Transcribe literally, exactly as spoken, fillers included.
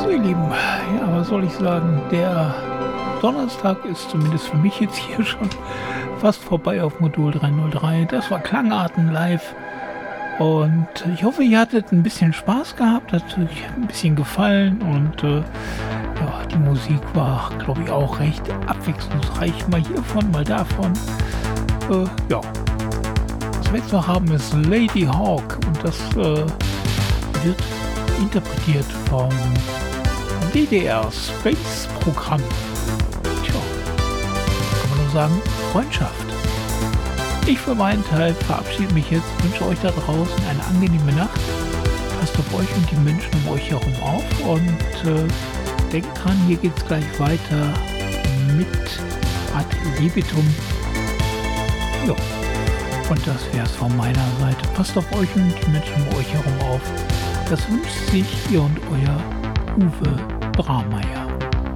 So ihr Lieben, ja, was soll ich sagen, der Donnerstag ist zumindest für mich jetzt hier schon fast vorbei auf Modul dreihundertdrei. Das war Klangarten live und ich hoffe, ihr hattet ein bisschen Spaß gehabt, hat euch ein bisschen gefallen und äh, ja, die Musik war, glaube ich, auch recht abwechslungsreich, mal hiervon, mal davon. Äh, ja, was wir jetzt noch haben ist Lady Hawk und das äh, wird interpretiert vom D D R Space Programm. Tja, kann man nur sagen, Freundschaft. Ich für meinen Teil verabschiede mich jetzt, wünsche euch da draußen eine angenehme Nacht. Passt auf euch und die Menschen um euch herum auf und äh, denkt dran, hier geht es gleich weiter mit Ad Libitum. Ja, und das wäre es von meiner Seite. Passt auf euch und die Menschen um euch herum auf. Das wünscht sich ihr und euer Uwe Brameyer.